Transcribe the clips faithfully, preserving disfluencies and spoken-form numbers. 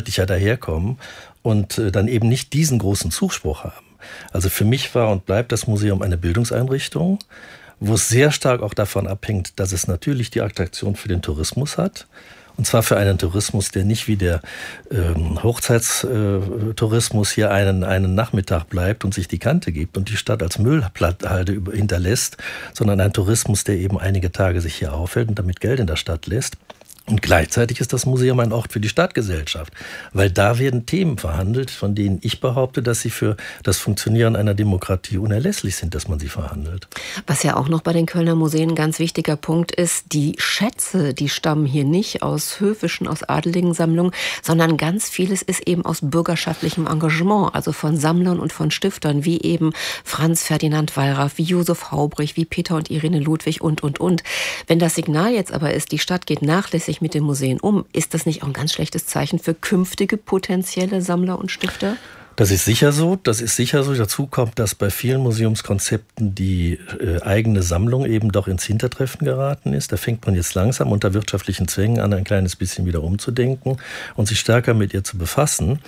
inhaltlicher daherkommen und äh, dann eben nicht diesen großen Zuspruch haben. Also für mich war und bleibt das Museum eine Bildungseinrichtung, wo es sehr stark auch davon abhängt, dass es natürlich die Attraktion für den Tourismus hat. Und zwar für einen Tourismus, der nicht wie der ähm, Hochzeitstourismus hier einen, einen Nachmittag bleibt und sich die Kante gibt und die Stadt als Müllhalde hinterlässt, sondern ein Tourismus, der eben einige Tage sich hier aufhält und damit Geld in der Stadt lässt. Und gleichzeitig ist das Museum ein Ort für die Stadtgesellschaft, weil da werden Themen verhandelt, von denen ich behaupte, dass sie für das Funktionieren einer Demokratie unerlässlich sind, dass man sie verhandelt. Was ja auch noch bei den Kölner Museen ein ganz wichtiger Punkt ist, die Schätze, die stammen hier nicht aus höfischen, aus adeligen Sammlungen, sondern ganz vieles ist eben aus bürgerschaftlichem Engagement, also von Sammlern und von Stiftern, wie eben Franz Ferdinand Wallraff, wie Josef Haubrich, wie Peter und Irene Ludwig und, und, und. Wenn das Signal jetzt aber ist, die Stadt geht nachlässig mit den Museen um, ist das nicht auch ein ganz schlechtes Zeichen für künftige potenzielle Sammler und Stifter? Das ist sicher so. Das ist sicher so. Dazu kommt, dass bei vielen Museumskonzepten die äh, eigene Sammlung eben doch ins Hintertreffen geraten ist. Da fängt man jetzt langsam unter wirtschaftlichen Zwängen an, ein kleines bisschen wieder umzudenken und sich stärker mit ihr zu befassen.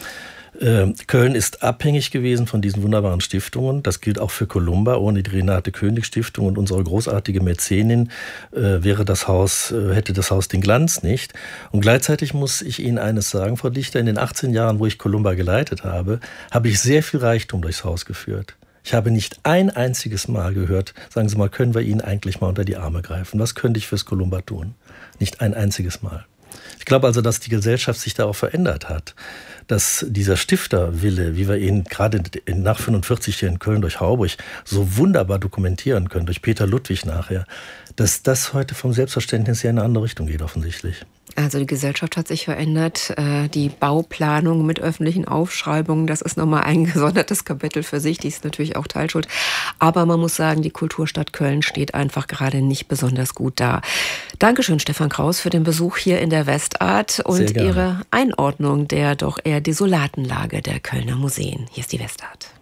Köln ist abhängig gewesen von diesen wunderbaren Stiftungen. Das gilt auch für Columba. Ohne die Renate-König-Stiftung und unsere großartige Mäzenin äh, wäre das Haus, äh, hätte das Haus den Glanz nicht. Und gleichzeitig muss ich Ihnen eines sagen, Frau Dichter, in den achtzehn Jahren, wo ich Columba geleitet habe, habe ich sehr viel Reichtum durchs Haus geführt. Ich habe nicht ein einziges Mal gehört, sagen Sie mal, können wir Ihnen eigentlich mal unter die Arme greifen? Was könnte ich fürs Columba tun? Nicht ein einziges Mal. Ich glaube also, dass die Gesellschaft sich da auch verändert hat. Dass dieser Stifterwille, wie wir ihn gerade nach fünfundvierzig hier in Köln durch Haubrich so wunderbar dokumentieren können, durch Peter Ludwig nachher, dass das heute vom Selbstverständnis her in eine andere Richtung geht offensichtlich. Also die Gesellschaft hat sich verändert. Die Bauplanung mit öffentlichen Aufschreibungen, das ist nochmal ein gesondertes Kapitel für sich. Die ist natürlich auch Teilschuld. Aber man muss sagen, die Kulturstadt Köln steht einfach gerade nicht besonders gut da. Dankeschön, Stefan Kraus, für den Besuch hier in der Westart und Ihre Einordnung der doch eher desolaten Lage der Kölner Museen. Hier ist die Westart.